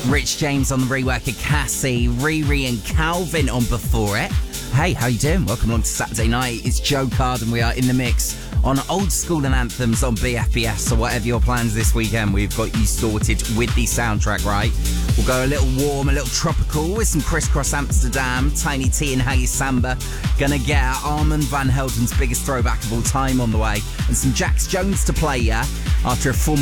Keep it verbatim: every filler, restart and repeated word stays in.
Rich James on the rework of Cassie, Riri and Calvin on Before It. Hey, how you doing? Welcome along to Saturday night. It's Joe Card and we are in the mix on Old School and Anthems on B F B S. So whatever your plans this weekend, we've got you sorted with the soundtrack, right? We'll go a little warm, a little tropical with some Crisscross Amsterdam, Tiny T and Haggis Samba. Gonna get Armand Van Helden's biggest throwback of all time on the way, and some Jax Jones to play, yeah? After a full